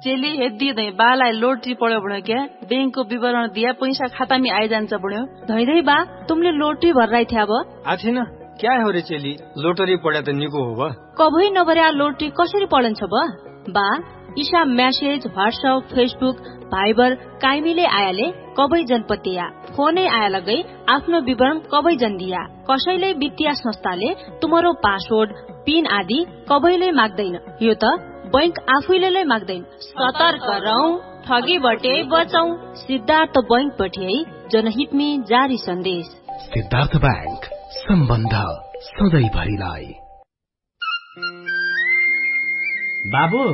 चेली हेदी धै बालाई लोटरी पड्यो बण्यो क्या बैंकको विवरण दिया पैसा खातामी आइजान्छ बण्यो धैधै बा तुमले लोटरी भर्राइ थ्या अब आछिन क्या हो रे चेली लोटरी पड्या त निको हो बा कभै नभर्या लोटरी कसरी पढन्छ बा ईसा मेसेज व्हाट्सएप फेसबुक भाइबर काइमीले आयाले कबै जनपतिया फोनै आया लगै आफ्नो विवरण कबै जन दिया कसैले वित्तीय संस्थाले तुम्हारो पासवर्ड पिन आदि कबैले माग्दैन यो त बैंक आफैले माग्दैन सतर्क रहौं ठगी बटे बचौं सिद्धार्थ बैंक बटे जनहितमी जारी सन्देश सिद्धार्थ बैंक सम्बन्ध सधैँ भरिलाई। बाबु